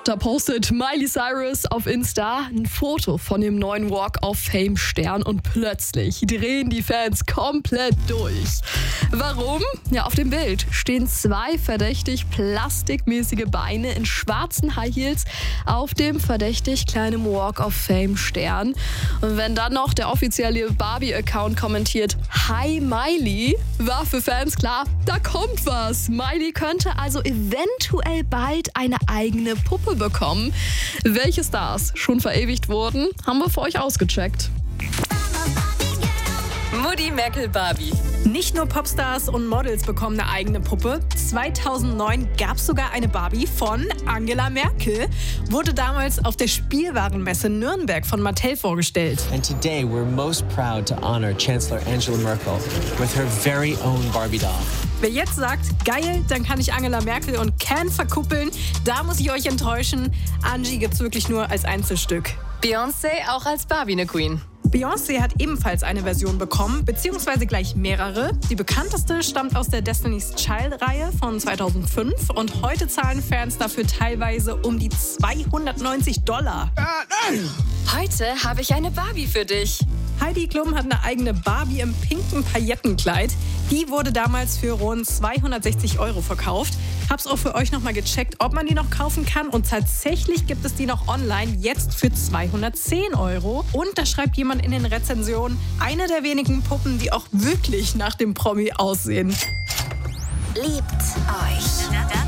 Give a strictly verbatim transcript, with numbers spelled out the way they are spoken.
Da postet Miley Cyrus auf Insta ein Foto von dem neuen Walk of Fame Stern und plötzlich drehen die Fans komplett durch. Warum? Ja, auf dem Bild stehen zwei verdächtig plastikmäßige Beine in schwarzen High Heels auf dem verdächtig kleinen Walk of Fame Stern. Und wenn dann noch der offizielle Barbie-Account kommentiert, Hi Miley, war für Fans klar, da kommt was. Miley könnte also eventuell bald eine eigene Puppe bekommen. Welche Stars schon verewigt wurden, haben wir für euch ausgecheckt. Mutti Merkel Barbie. Nicht nur Popstars und Models bekommen eine eigene Puppe. zweitausendneun gab es sogar eine Barbie von Angela Merkel. Wurde damals auf der Spielwarenmesse Nürnberg von Mattel vorgestellt. And today we're most proud to honor Chancellor Angela Merkel with her very own Barbie doll. Wer jetzt sagt, geil, dann kann ich Angela Merkel und Ken verkuppeln, da muss ich euch enttäuschen. Angie gibt's wirklich nur als Einzelstück. Beyoncé auch als Barbie eine Queen. Beyoncé hat ebenfalls eine Version bekommen, beziehungsweise gleich mehrere. Die bekannteste stammt aus der Destiny's Child-Reihe von zweitausendfünf und heute zahlen Fans dafür teilweise um die zweihundertneunzig Dollar. Heute habe ich eine Barbie für dich. Heidi Klum hat eine eigene Barbie im pinken Paillettenkleid. Die wurde damals für rund zweihundertsechzig Euro verkauft. Hab's auch für euch nochmal gecheckt, ob man die noch kaufen kann. Und tatsächlich gibt es die noch online, jetzt für zweihundertzehn Euro. Und da schreibt jemand in den Rezensionen, eine der wenigen Puppen, die auch wirklich nach dem Promi aussehen. Liebt euch.